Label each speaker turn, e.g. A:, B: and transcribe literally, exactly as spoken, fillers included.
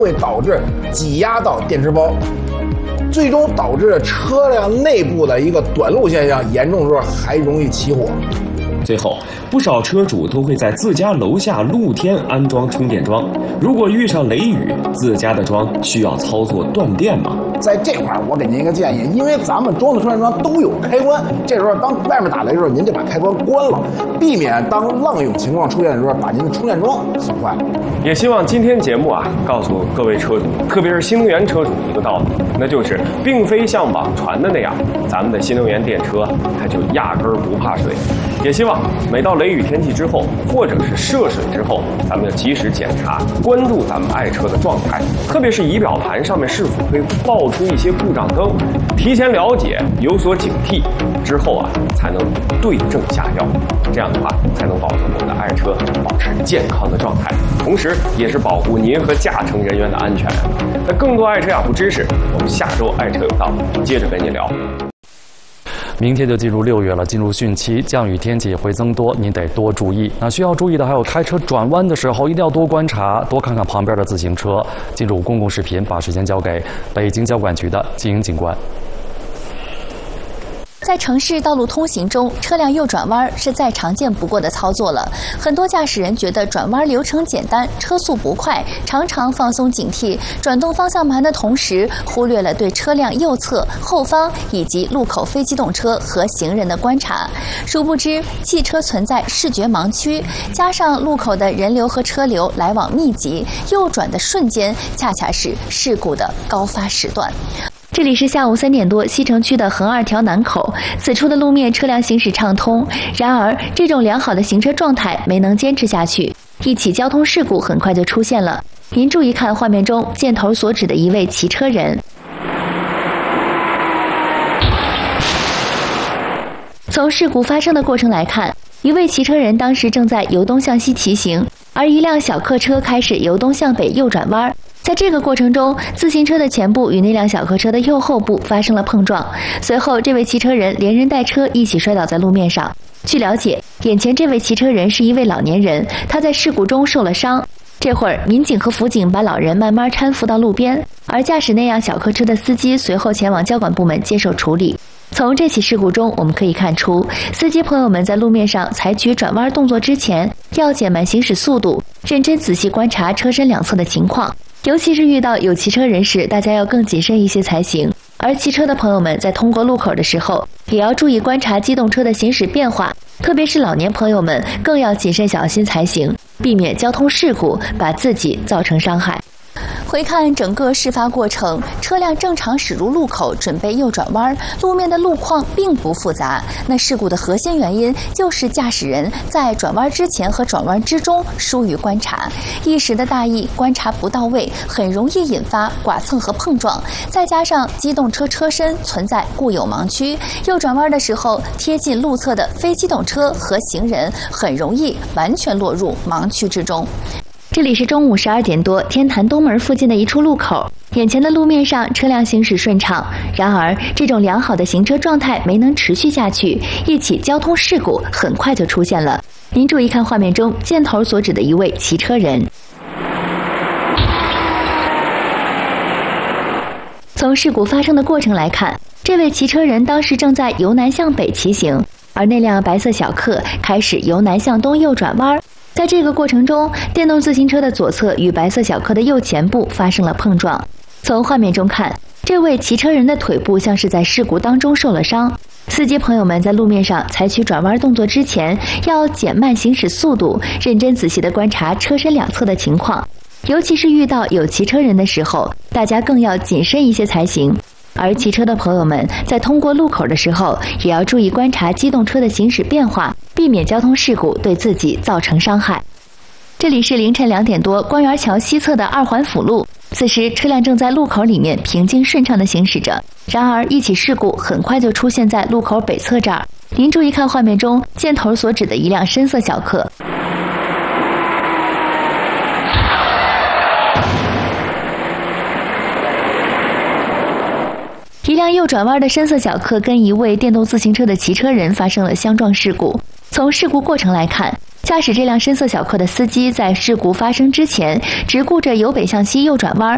A: 会导致挤压到电池包，最终导致车辆内部的一个短路现象，严重时候还容易起火。
B: 最后，不少车主都会在自家楼下露天安装充电桩。如果遇上雷雨，自家的桩需要操作断电吗？
A: 在这块儿，我给您一个建议，因为咱们装的充电桩都有开关，这时候当外面打雷的时候，您就把开关关了，避免当浪涌情况出现的时候，把您的充电桩损坏。
C: 也希望今天节目啊，告诉各位车主，特别是新能源车主一个道理，那就是并非像网传的那样，咱们的新能源电车它就压根儿不怕水。也希望每到雷雨天气之后，或者是涉水之后，咱们要及时检查，关注咱们爱车的状态，特别是仪表盘上面是否会爆出一些故障灯，提前了解，有所警惕，之后啊才能对症下药，这样的话才能保证我们的爱车保持健康的状态，同时也是保护您和驾乘人员的安全。那更多爱车雅虎知识，我们下周爱车有道接着跟您聊。
D: 明天就进入六月了，进入汛期，降雨天气也会增多，您得多注意。那需要注意的还有开车转弯的时候，一定要多观察，多看看旁边的自行车。进入公共视频，把时间交给北京交管局的金英警官。
E: 在城市道路通行中，车辆右转弯是再常见不过的操作了。很多驾驶人觉得转弯流程简单，车速不快，常常放松警惕，转动方向盘的同时，忽略了对车辆右侧、后方以及路口非机动车和行人的观察。殊不知，汽车存在视觉盲区，加上路口的人流和车流来往密集，右转的瞬间恰恰是事故的高发时段。这里是下午三点多，西城区的横二条南口，此处的路面车辆行驶畅通。然而，这种良好的行车状态没能坚持下去，一起交通事故很快就出现了。您注意看画面中箭头所指的一位骑车人。从事故发生的过程来看，一位骑车人当时正在由东向西骑行，而一辆小客车开始由东向北右转弯。在这个过程中，自行车的前部与那辆小客车的右后部发生了碰撞，随后这位骑车人连人带车一起摔倒在路面上。据了解，眼前这位骑车人是一位老年人，他在事故中受了伤。这会儿，民警和辅警把老人慢慢搀扶到路边，而驾驶那辆小客车的司机随后前往交管部门接受处理。从这起事故中，我们可以看出，司机朋友们在路面上采取转弯动作之前，要减慢行驶速度，认真仔细观察车身两侧的情况。尤其是遇到有骑车人时，大家要更谨慎一些才行。而骑车的朋友们在通过路口的时候，也要注意观察机动车的行驶变化，特别是老年朋友们更要谨慎小心才行，避免交通事故把自己造成伤害。回看整个事发过程，车辆正常驶入路口，准备右转弯，路面的路况并不复杂。那事故的核心原因就是驾驶人在转弯之前和转弯之中疏于观察，一时的大意，观察不到位，很容易引发剐蹭和碰撞。再加上机动车车身存在固有盲区，右转弯的时候贴近路侧的非机动车和行人，很容易完全落入盲区之中。这里是中午十二点多，天坛东门附近的一处路口，眼前的路面上车辆行驶顺畅，然而这种良好的行车状态没能持续下去，一起交通事故很快就出现了。您注意看画面中箭头所指的一位骑车人。从事故发生的过程来看，这位骑车人当时正在由南向北骑行，而那辆白色小客开始由南向东右转弯。在这个过程中，电动自行车的左侧与白色小客的右前部发生了碰撞。从画面中看，这位骑车人的腿部像是在事故当中受了伤。司机朋友们在路面上采取转弯动作之前，要减慢行驶速度，认真仔细地观察车身两侧的情况。尤其是遇到有骑车人的时候，大家更要谨慎一些才行。而骑车的朋友们在通过路口的时候，也要注意观察机动车的行驶变化，避免交通事故对自己造成伤害。这里是凌晨两点多，官园桥西侧的二环辅路，此时车辆正在路口里面平静顺畅地行驶着。然而，一起事故很快就出现在路口北侧这儿。您注意看画面中箭头所指的一辆深色小客。一辆右转弯的深色小客跟一位电动自行车的骑车人发生了相撞事故。从事故过程来看，驾驶这辆深色小客的司机在事故发生之前只顾着由北向西右转弯，